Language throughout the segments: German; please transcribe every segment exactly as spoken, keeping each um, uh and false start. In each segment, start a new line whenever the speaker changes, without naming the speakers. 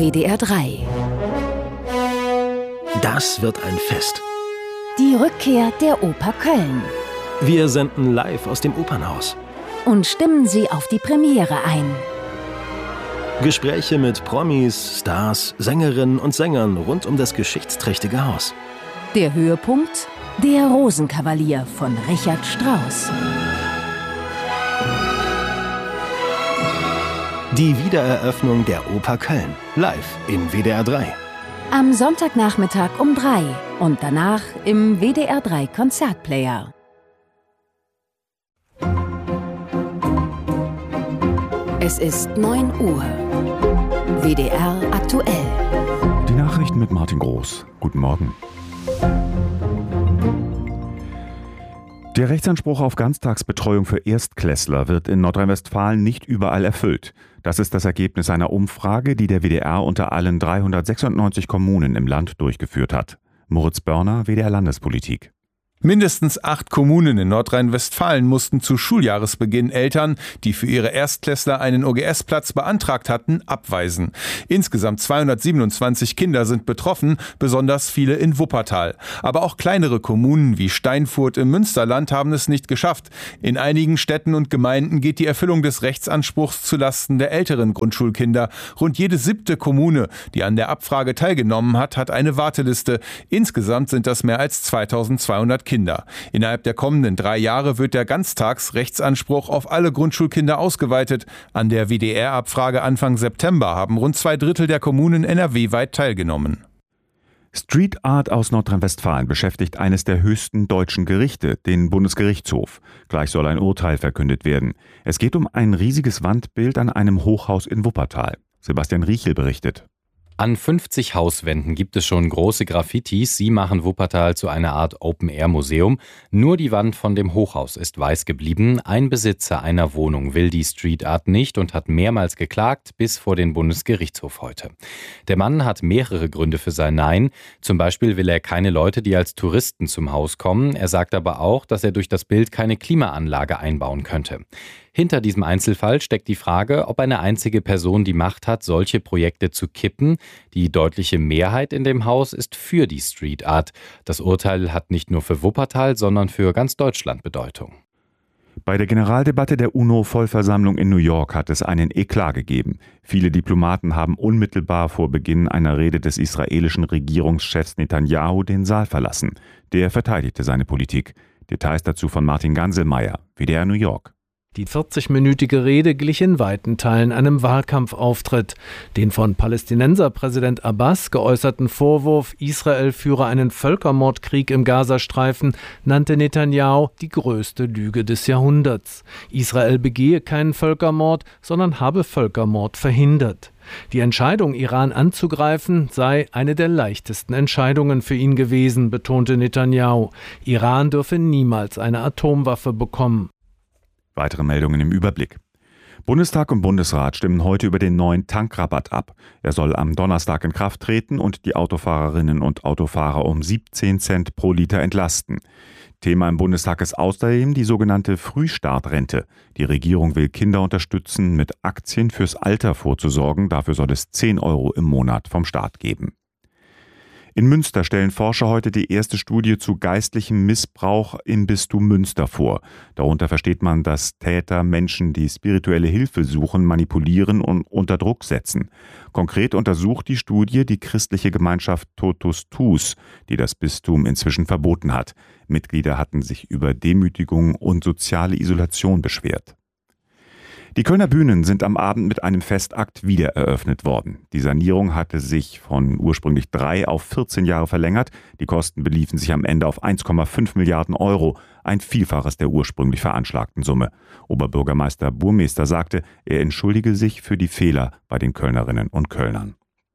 W D R drei.
Das wird ein Fest.
Die Rückkehr der Oper Köln.
Wir senden live aus dem Opernhaus.
Und stimmen Sie auf die Premiere ein.
Gespräche mit Promis, Stars, Sängerinnen und Sängern rund um das geschichtsträchtige Haus.
Der Höhepunkt? Der Rosenkavalier von Richard Strauss.
Die Wiedereröffnung der Oper Köln. Live in W D R drei.
Am Sonntagnachmittag um drei und danach im W D R drei Konzertplayer. Es ist neun Uhr. W D R aktuell.
Die Nachrichten mit Martin Groß. Guten Morgen. Der Rechtsanspruch auf Ganztagsbetreuung für Erstklässler wird in Nordrhein-Westfalen nicht überall erfüllt. Das ist das Ergebnis einer Umfrage, die der W D R unter allen dreihundertsechsundneunzig Kommunen im Land durchgeführt hat. Moritz Börner, W D R Landespolitik.
Mindestens acht Kommunen in Nordrhein-Westfalen mussten zu Schuljahresbeginn Eltern, die für ihre Erstklässler einen O G S-Platz beantragt hatten, abweisen. Insgesamt zweihundertsiebenundzwanzig Kinder sind betroffen, besonders viele in Wuppertal. Aber auch kleinere Kommunen wie Steinfurt im Münsterland haben es nicht geschafft. In einigen Städten und Gemeinden geht die Erfüllung des Rechtsanspruchs zulasten der älteren Grundschulkinder. Rund jede siebte Kommune, die an der Abfrage teilgenommen hat, hat eine Warteliste. Insgesamt sind das mehr als zweitausendzweihundert Kinder. Innerhalb der kommenden drei Jahre wird der Ganztagsrechtsanspruch auf alle Grundschulkinder ausgeweitet. An der W D R-Abfrage Anfang September haben rund zwei Drittel der Kommunen N R W-weit teilgenommen.
Street Art aus Nordrhein-Westfalen beschäftigt eines der höchsten deutschen Gerichte, den Bundesgerichtshof. Gleich soll ein Urteil verkündet werden. Es geht um ein riesiges Wandbild an einem Hochhaus in Wuppertal. Sebastian Riechel berichtet.
An fünfzig Hauswänden gibt es schon große Graffitis. Sie machen Wuppertal zu einer Art Open-Air-Museum. Nur die Wand von dem Hochhaus ist weiß geblieben. Ein Besitzer einer Wohnung will die Street Art nicht und hat mehrmals geklagt, bis vor den Bundesgerichtshof heute. Der Mann hat mehrere Gründe für sein Nein. Zum Beispiel will er keine Leute, die als Touristen zum Haus kommen. Er sagt aber auch, dass er durch das Bild keine Klimaanlage einbauen könnte. Hinter diesem Einzelfall steckt die Frage, ob eine einzige Person die Macht hat, solche Projekte zu kippen. Die deutliche Mehrheit in dem Haus ist für die Street Art. Das Urteil hat nicht nur für Wuppertal, sondern für ganz Deutschland Bedeutung.
Bei der Generaldebatte der UNO-Vollversammlung in New York hat es einen Eklat gegeben. Viele Diplomaten haben unmittelbar vor Beginn einer Rede des israelischen Regierungschefs Netanyahu den Saal verlassen. Der verteidigte seine Politik. Details dazu von Martin Ganselmeier, W D R New York.
Die vierzigminütige Rede glich in weiten Teilen einem Wahlkampfauftritt. Den von Palästinenserpräsident Abbas geäußerten Vorwurf, Israel führe einen Völkermordkrieg im Gazastreifen, nannte Netanyahu die größte Lüge des Jahrhunderts. Israel begehe keinen Völkermord, sondern habe Völkermord verhindert. Die Entscheidung, Iran anzugreifen, sei eine der leichtesten Entscheidungen für ihn gewesen, betonte Netanyahu. Iran dürfe niemals eine Atomwaffe bekommen.
Weitere Meldungen im Überblick. Bundestag und Bundesrat stimmen heute über den neuen Tankrabatt ab. Er soll am Donnerstag in Kraft treten und die Autofahrerinnen und Autofahrer um siebzehn Cent pro Liter entlasten. Thema im Bundestag ist außerdem die sogenannte Frühstartrente. Die Regierung will Kinder unterstützen, mit Aktien fürs Alter vorzusorgen. Dafür soll es zehn Euro im Monat vom Staat geben. In Münster stellen Forscher heute die erste Studie zu geistlichem Missbrauch im Bistum Münster vor. Darunter versteht man, dass Täter Menschen, die spirituelle Hilfe suchen, manipulieren und unter Druck setzen. Konkret untersucht die Studie die christliche Gemeinschaft Totus Tuus, die das Bistum inzwischen verboten hat. Mitglieder hatten sich über Demütigung und soziale Isolation beschwert. Die Kölner Bühnen sind am Abend mit einem Festakt wiedereröffnet worden. Die Sanierung hatte sich von ursprünglich drei auf vierzehn Jahre verlängert. Die Kosten beliefen sich am Ende auf eins Komma fünf Milliarden Euro, ein Vielfaches der ursprünglich veranschlagten Summe. Oberbürgermeister Burmester sagte, er entschuldige sich für die Fehler bei den Kölnerinnen und Kölnern.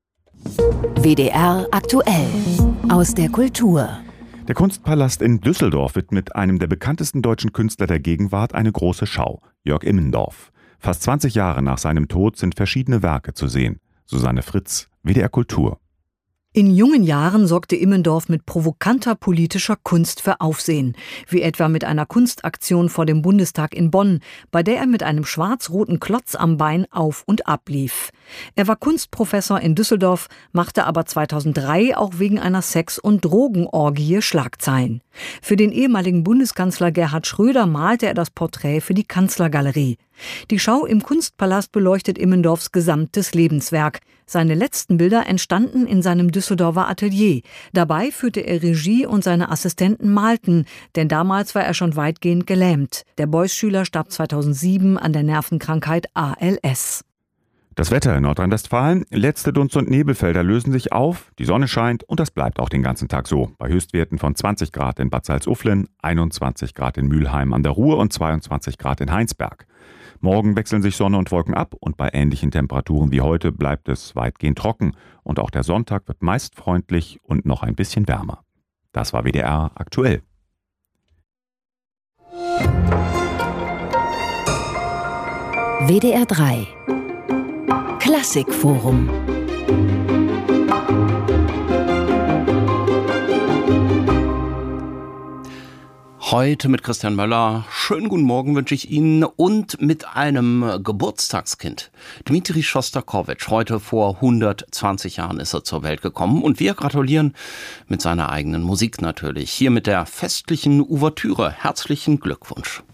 W D R aktuell aus der Kultur.
Der Kunstpalast in Düsseldorf widmet einem der bekanntesten deutschen Künstler der Gegenwart eine große Schau, Jörg Immendorf. Fast zwanzig Jahre nach seinem Tod sind verschiedene Werke zu sehen. Susanne Fritz, W D R Kultur.
In jungen Jahren sorgte Immendorf mit provokanter politischer Kunst für Aufsehen, wie etwa mit einer Kunstaktion vor dem Bundestag in Bonn, bei der er mit einem schwarz-roten Klotz am Bein auf und ab lief. Er war Kunstprofessor in Düsseldorf, machte aber zweitausenddrei auch wegen einer Sex- und Drogenorgie Schlagzeilen. Für den ehemaligen Bundeskanzler Gerhard Schröder malte er das Porträt für die Kanzlergalerie. Die Schau im Kunstpalast beleuchtet Immendorfs gesamtes Lebenswerk. Seine letzten Bilder entstanden in seinem Düsseldorfer Atelier. Dabei führte er Regie und seine Assistenten malten, denn damals war er schon weitgehend gelähmt. Der Beuys-Schüler starb zweitausendsieben an der Nervenkrankheit A L S.
Das Wetter in Nordrhein-Westfalen: letzte Dunst- und Nebelfelder lösen sich auf, die Sonne scheint und das bleibt auch den ganzen Tag so. Bei Höchstwerten von zwanzig Grad in Bad Salzuflen, einundzwanzig Grad in Mülheim an der Ruhr und zweiundzwanzig Grad in Heinsberg. Morgen wechseln sich Sonne und Wolken ab und bei ähnlichen Temperaturen wie heute bleibt es weitgehend trocken. Und auch der Sonntag wird meist freundlich und noch ein bisschen wärmer. Das war W D R aktuell.
W D R drei Klassikforum.
Heute mit Christian Möller. Schönen guten Morgen wünsche ich Ihnen und mit einem Geburtstagskind. Dmitri Schostakowitsch, heute vor hundertzwanzig Jahren ist er zur Welt gekommen und wir gratulieren mit seiner eigenen Musik natürlich. Hier mit der festlichen Ouvertüre. Herzlichen Glückwunsch.